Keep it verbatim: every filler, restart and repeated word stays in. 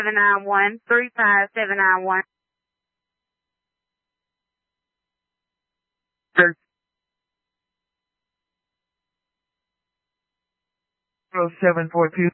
seven nine one, three five seven nine one. Sir. zero seven four two.